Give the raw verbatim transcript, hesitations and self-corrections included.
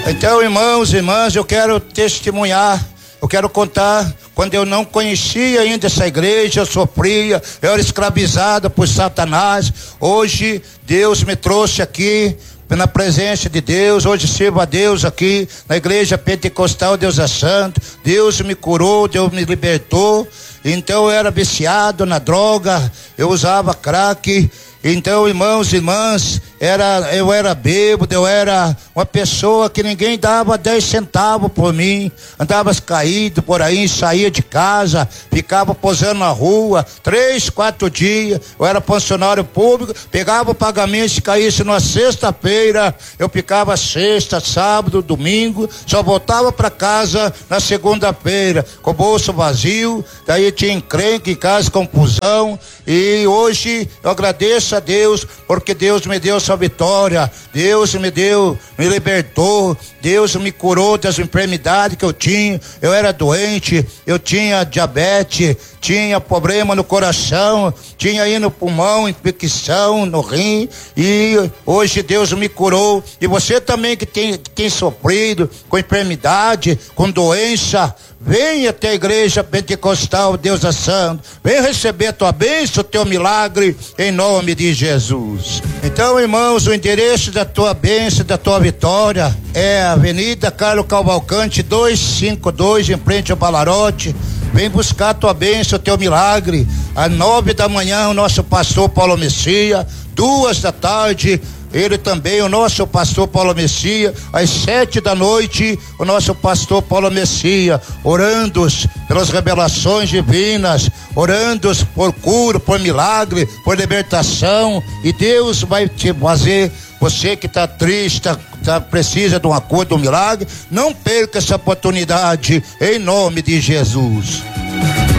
Então, irmãos e irmãs, eu quero testemunhar, eu quero contar, quando eu não conhecia ainda essa igreja, eu sofria, eu era escravizado por Satanás. Hoje Deus me trouxe aqui na presença de Deus. Hoje sirvo a Deus aqui na igreja pentecostal. Deus é santo. Deus me curou, Deus me libertou. Então eu era viciado na droga, eu usava crack. Então, irmãos e irmãs, era, eu era bêbado, eu era uma pessoa que ninguém dava dez centavos por mim, andava caído por aí, saía de casa, ficava posando na rua, três, quatro dias. Eu era funcionário público, pegava o pagamento, se caísse numa sexta-feira, eu ficava sexta, sábado, domingo, só voltava para casa na segunda-feira, com o bolso vazio. Daí tinha encrenca em casa, confusão, e hoje eu agradeço a Deus, porque Deus me deu essa vitória, Deus me deu, me libertou, Deus me curou das enfermidades que eu tinha. Eu era doente, eu tinha diabetes, tinha problema no coração, tinha aí no pulmão, infecção no rim, e hoje Deus me curou. E você também que tem, tem sofrido com enfermidade, com doença, vem até a igreja pentecostal. Deus é santo, vem receber a tua bênção, o teu milagre, em nome de Jesus. Então, irmãos, o endereço da tua bênção, da tua vitória é a Avenida Carlos Cavalcante duzentos e cinquenta e dois, em frente ao Balarote. Vem buscar a tua bênção, o teu milagre. Às nove da manhã, o nosso pastor Paulo Messias. Duas da tarde, ele também, o nosso pastor Paulo Messias. Às sete da noite, o nosso pastor Paulo Messias, orando pelas revelações divinas, orando por cura, por milagre, por libertação. E Deus vai te fazer. Você que está triste, tá, tá, precisa de uma cura, de um milagre, não perca essa oportunidade, em nome de Jesus.